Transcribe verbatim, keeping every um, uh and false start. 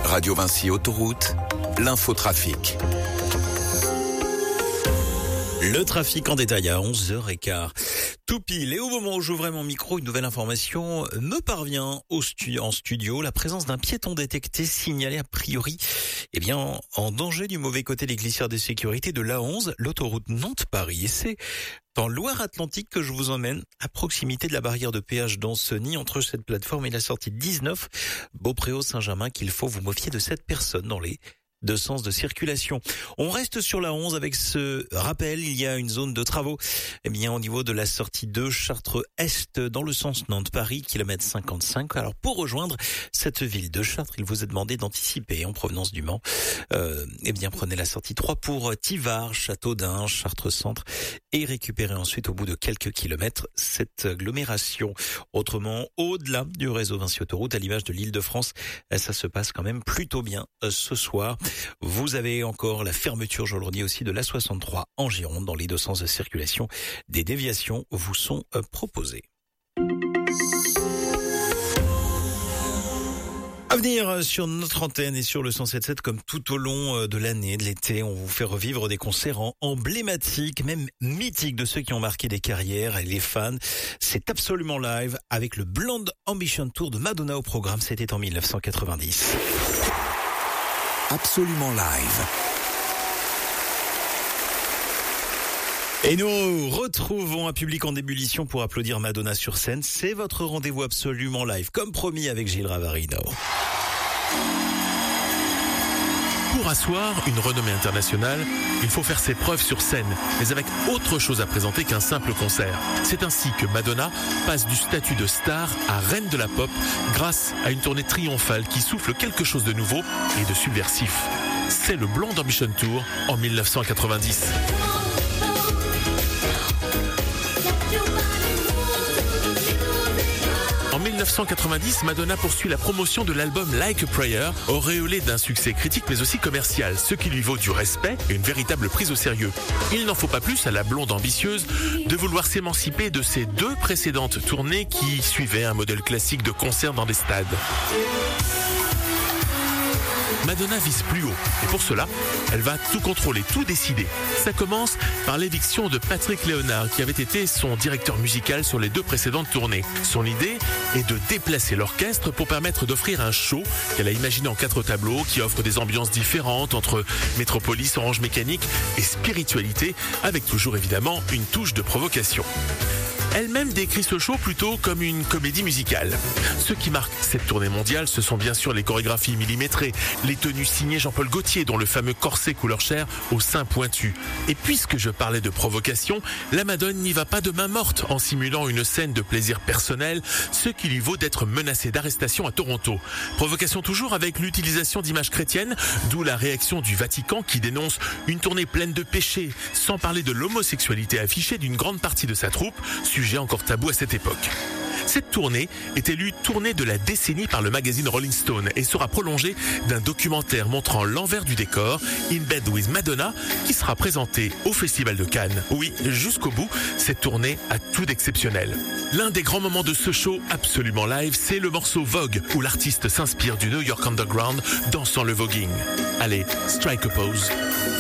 Radio Vinci Autoroute, l'infotrafic. Le trafic en détail à onze heures quinze. Tout pile. Et au moment où j'ouvrais mon micro, une nouvelle information me parvient au stu- en studio. La présence d'un piéton détecté signalé a priori, eh bien, en danger du mauvais côté des glissières de sécurité de l'A onze, l'autoroute Nantes-Paris. Et c'est dans Loire-Atlantique que je vous emmène, à proximité de la barrière de péage d'Ancenis, entre cette plateforme et la sortie dix-neuf, Beaupréau-Saint-Germain, qu'il faut vous méfier de cette personne dans les deux sens de circulation. On reste sur la onze avec ce rappel. Il y a une zone de travaux, eh bien, au niveau de la sortie deux Chartres-Est, dans le sens Nantes-Paris, kilomètre cinquante-cinq. Alors, pour rejoindre cette ville de Chartres, il vous est demandé d'anticiper en provenance du Mans. Euh, eh bien, prenez la sortie trois pour Tivars, Châteaudun, Chartres-Centre et récupérez ensuite, au bout de quelques kilomètres, cette agglomération. Autrement, au-delà du réseau Vinci Autoroute, à l'image de l'Île-de-France, ça se passe quand même plutôt bien ce soir. Vous avez encore la fermeture, je le redis aussi, de l'A soixante-trois en Gironde. Dans les deux sens de circulation, des déviations vous sont proposées. À venir sur notre antenne et sur le cent sept sept, comme tout au long de l'année, de l'été, on vous fait revivre des concerts emblématiques, même mythiques, de ceux qui ont marqué des carrières et les fans. C'est absolument live avec le Blonde Ambition Tour de Madonna au programme. C'était en dix-neuf cent quatre-vingt-dix. Absolument live. Et nous retrouvons un public en ébullition pour applaudir Madonna sur scène. C'est votre rendez-vous absolument live, comme promis avec Gilles Ravarino. Pour asseoir une renommée internationale, il faut faire ses preuves sur scène, mais avec autre chose à présenter qu'un simple concert. C'est ainsi que Madonna passe du statut de star à reine de la pop grâce à une tournée triomphale qui souffle quelque chose de nouveau et de subversif. C'est le Blonde Ambition Tour en dix-neuf cent quatre-vingt-dix. En dix-neuf cent quatre-vingt-dix, Madonna poursuit la promotion de l'album Like a Prayer, auréolé d'un succès critique mais aussi commercial, ce qui lui vaut du respect et une véritable prise au sérieux. Il n'en faut pas plus à la blonde ambitieuse de vouloir s'émanciper de ses deux précédentes tournées qui suivaient un modèle classique de concert dans des stades. Madonna vise plus haut et pour cela, elle va tout contrôler, tout décider. Ça commence par l'éviction de Patrick Léonard qui avait été son directeur musical sur les deux précédentes tournées. Son idée est de déplacer l'orchestre pour permettre d'offrir un show qu'elle a imaginé en quatre tableaux qui offre des ambiances différentes entre Métropolis, Orange Mécanique et spiritualité avec toujours évidemment une touche de provocation. Elle-même décrit ce show plutôt comme une comédie musicale. Ce qui marque cette tournée mondiale, ce sont bien sûr les chorégraphies millimétrées, les tenues signées Jean-Paul Gaultier, dont le fameux corset couleur chair au sein pointu. Et puisque je parlais de provocation, la Madone n'y va pas de main morte en simulant une scène de plaisir personnel, ce qui lui vaut d'être menacée d'arrestation à Toronto. Provocation toujours avec l'utilisation d'images chrétiennes, d'où la réaction du Vatican qui dénonce une tournée pleine de péchés, sans parler de l'homosexualité affichée d'une grande partie de sa troupe, sujet encore tabou à cette époque. Cette tournée est élue tournée de la décennie par le magazine Rolling Stone et sera prolongée d'un documentaire montrant l'envers du décor, In Bed with Madonna, qui sera présenté au Festival de Cannes. Oui, jusqu'au bout, cette tournée a tout d'exceptionnel. L'un des grands moments de ce show absolument live, c'est le morceau Vogue, où l'artiste s'inspire du New York Underground dansant le voguing. Allez, strike a pose.